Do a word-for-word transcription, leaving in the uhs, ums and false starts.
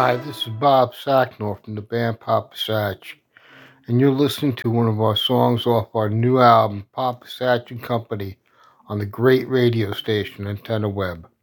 Hi, this is Bob Sacknor from the band Papa Satch, and you're listening to one of our songs off our new album, Papa Satch and Company, on the great radio station Antenna Web.